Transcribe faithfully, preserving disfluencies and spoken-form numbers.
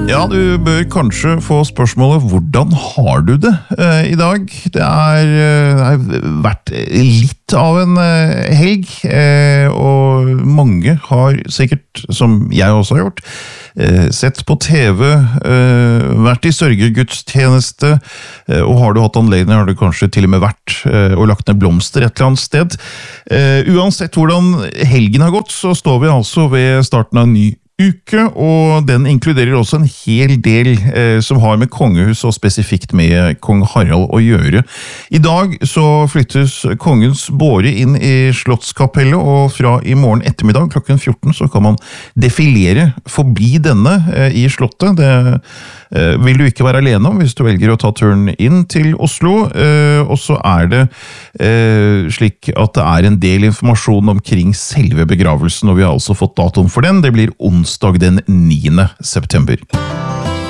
Ja, du bør kanskje få spørsmålet hvordan har du det eh, i dag? Det er, eh, det har vært litt av en eh, helg, eh, og mange har sikkert, som jeg også har gjort, eh, sett på T V, eh, vært i sørgegudstjeneste, eh, og har du hatt anledning, har du kanskje til og med vært eh, og lagt ned blomster et eller annet sted. Eh, uansett hvordan helgen har gått, så står vi altså ved starten av en ny uke, og den inkluderer også en hel del eh, som har med kongehus og spesifikt med kong Harald å gjøre. I dag så flyttes kongens båre inn i Slottskapellet, og fra i morgen ettermiddag klokken fjorten så kan man defilere forbi denne eh, i Slottet. Det eh, vil du ikke være alene om hvis du velger å ta turen inn til Oslo, eh, og så er det eh, slik at det er en del informasjon omkring selve begravelsen, og vi har altså fått datoen for den. Det blir onsdag den niende september.